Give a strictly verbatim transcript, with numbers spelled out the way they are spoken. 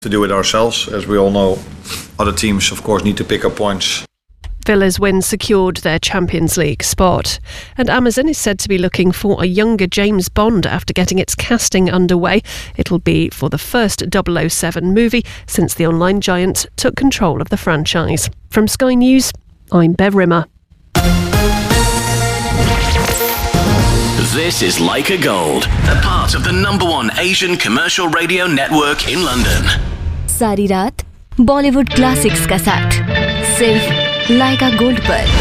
to do it ourselves. As we all know, other teams, of course, need to pick up points. Villa's win secured their Champions League spot. And Amazon is said to be looking for a younger James Bond after getting its casting underway. It'll be for the first double oh seven movie since the online giant took control of the franchise. From Sky News, I'm Bev Rimmer. This is Leica Gold, a part of the number one Asian commercial radio network in London. सारी रात Bollywood classics का साथ सिर्फ लाइका gold पर।